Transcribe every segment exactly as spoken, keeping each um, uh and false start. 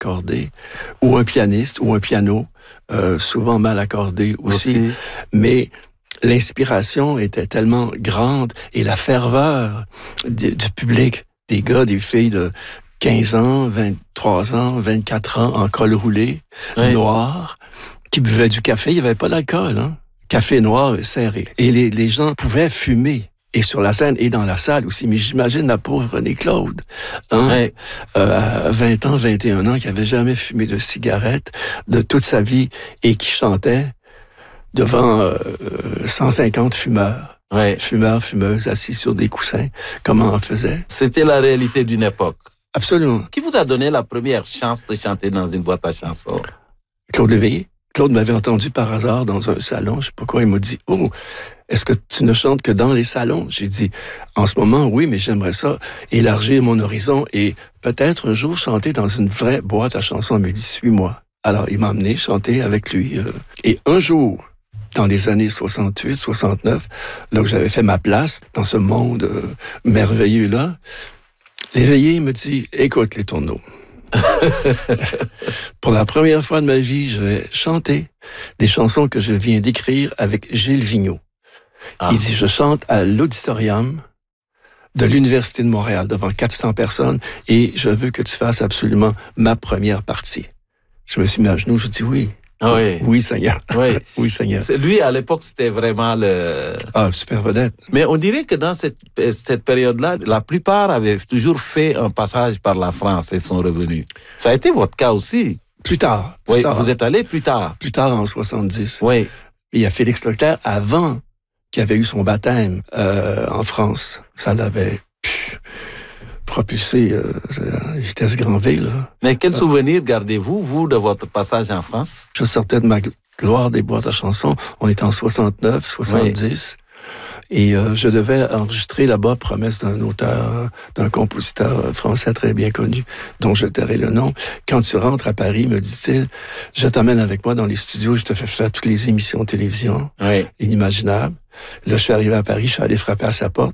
accordé, ou un pianiste, ou un piano, euh, souvent mal accordé aussi. aussi. Mais l'inspiration était tellement grande et la ferveur du, du public, des gars, des filles de quinze ans, vingt-trois ans, vingt-quatre ans, en col roulé, oui. noir, qui buvaient du café. Il n'y avait pas d'alcool, hein? Café noir et serré. Et les, les gens pouvaient fumer. Et sur la scène et dans la salle aussi. Mais j'imagine la pauvre René-Claude, hein, ouais. euh, à vingt ans, vingt et un ans, qui avait jamais fumé de cigarette de toute sa vie et qui chantait devant euh, cent cinquante fumeurs. Ouais. Fumeurs, fumeuses, assis sur des coussins. Comment on faisait? C'était la réalité d'une époque. Absolument. Qui vous a donné la première chance de chanter dans une boîte à chansons? Claude Léveillé. Claude m'avait entendu par hasard dans un salon. Je sais pas quoi. Il m'a dit, « Oh, est-ce que tu ne chantes que dans les salons? » J'ai dit, « En ce moment, oui, mais j'aimerais ça élargir mon horizon et peut-être un jour chanter dans une vraie boîte à chansons. » Il m'a dit, « Suis-moi. » Alors, il m'a emmené chanter avec lui. Euh, et un jour, dans les années soixante-huit, soixante-neuf, là où j'avais fait ma place dans ce monde euh, merveilleux-là, Léveillé me dit, « Écoute les tourneaux. » Pour la première fois de ma vie, je vais chanter des chansons que je viens d'écrire avec Gilles Vigneault. Ah. Il dit, je chante à l'auditorium de l'Université de Montréal devant quatre cents personnes et je veux que tu fasses absolument ma première partie. Je me suis mis à genoux, je dis oui. Ah oui. Oui, Seigneur. Oui, oui Seigneur. Lui, à l'époque, c'était vraiment le... Ah, super vedette. Mais on dirait que dans cette, cette période-là, la plupart avaient toujours fait un passage par la France et sont revenus. Ça a été votre cas aussi. Plus tard. Plus oui, tard. Vous êtes allé plus tard. Plus tard, en soixante-dix. Oui. Il y a Félix Leclerc, avant, qui avait eu son baptême euh, en France. Ça l'avait... Pff, propulsé euh, à vitesse grand V. Là. Mais quel souvenir gardez-vous, vous, de votre passage en France? Je sortais de ma gloire des boîtes à chansons. On était en soixante-neuf, soixante-dix. Oui. Et euh, je devais enregistrer là-bas Promesse d'un auteur, d'un compositeur français très bien connu, dont je tairai le nom. Quand tu rentres à Paris, me dit-il, je t'amène avec moi dans les studios, je te fais faire toutes les émissions de télévision oui. inimaginables. Là, je suis arrivé à Paris, je suis allé frapper à sa porte.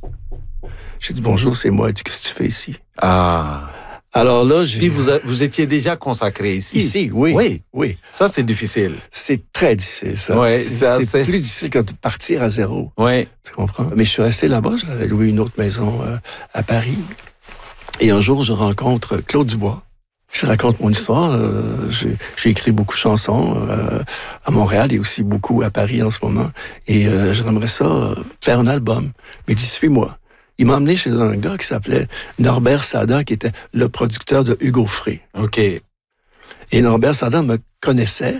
J'ai dit, bonjour, c'est moi. Il dit, qu'est-ce que tu fais ici? Ah. Alors là, j'ai... Puis vous, a, vous étiez déjà consacré ici? Ici, oui. Oui. Oui. Ça, c'est difficile. C'est très difficile, ça. Oui, c'est, ça, c'est, c'est plus difficile que de partir à zéro. Oui. Tu comprends? Mais je suis resté là-bas. J'avais loué une autre maison euh, à Paris. Et un jour, je rencontre Claude Dubois. Je raconte mon histoire. Euh, j'ai, j'ai écrit beaucoup de chansons euh, à Montréal et aussi beaucoup à Paris en ce moment. Et euh, j'aimerais ça euh, faire un album. Mais il dit, suis-moi. Il m'a emmené chez un gars qui s'appelait Norbert Sada, qui était le producteur de Hugo Frey. OK. Et Norbert Sada me connaissait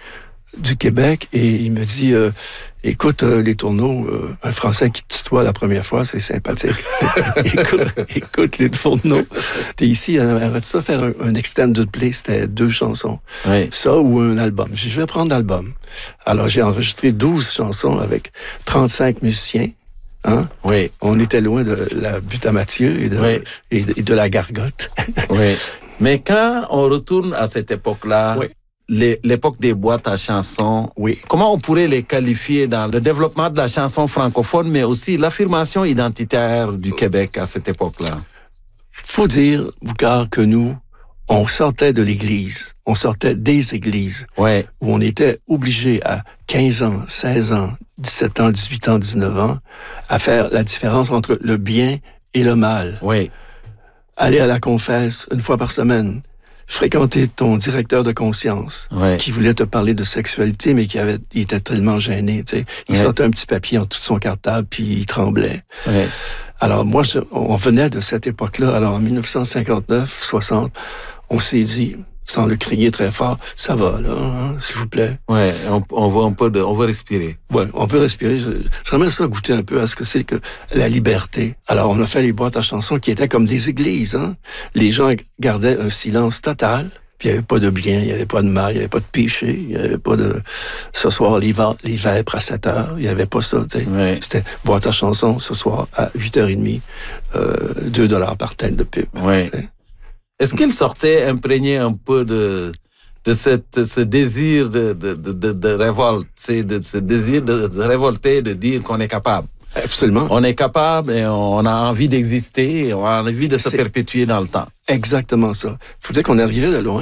du Québec et il me dit euh, écoute, euh, les tourneaux, euh, un Français qui tutoie la première fois, c'est sympathique. écoute, écoute, les tourneaux. T'es ici, arrête ça, faire un, un extended play, c'était deux chansons. Oui. Ça ou un album. Je dis, je vais prendre l'album. Alors, j'ai enregistré douze chansons avec trente-cinq musiciens. Hein? Oui. On était loin de la butte à Mathieu et de, oui. et de, et de la gargote. Oui. Mais quand on retourne à cette époque-là, oui. les, l'époque des boîtes à chansons, oui. comment on pourrait les qualifier dans le développement de la chanson francophone, mais aussi l'affirmation identitaire du Québec à cette époque-là? Faut dire, Boucard, que nous, on sortait de l'église, on sortait des églises, ouais. où on était obligé à quinze ans, seize ans, dix-sept ans, dix-huit ans, dix-neuf ans, à faire la différence entre le bien et le mal. Oui. Aller à la confesse une fois par semaine, fréquenter ton directeur de conscience, ouais. qui voulait te parler de sexualité, mais qui avait, il était tellement gêné, tu sais. Il ouais. sortait un petit papier en tout son cartable, puis il tremblait. Ouais. Alors moi, je, on venait de cette époque-là. Alors en dix-neuf cent cinquante-neuf, soixante, on s'est dit, sans le crier très fort, ça va là, hein, s'il vous plaît. Ouais, on, on veut un peu de, on veut respirer. Ouais, on peut respirer. J'aimerais ça goûter un peu à ce que c'est que la liberté. Alors on a fait les boîtes à chansons qui étaient comme des églises, hein. Les gens gardaient un silence total. Puis il n'y avait pas de bien, il n'y avait pas de mal, il n'y avait pas de péché, il n'y avait pas de ce soir les, les vêpres à sept heures, il n'y avait pas ça. Tu sais. Ouais. C'était boîte à chansons ce soir à huit heures trente, euh, deux dollars par tête de pub. Ouais. Tu sais. Est-ce qu'il sortait imprégné un peu de, de cette, ce désir de, de, de, de, de révolte, de ce désir de, de révolter, de dire qu'on est capable? Absolument. On est capable et on a envie d'exister, on a envie de se c'est perpétuer dans le temps. Exactement ça. Il faut dire qu'on est arrivé de loin.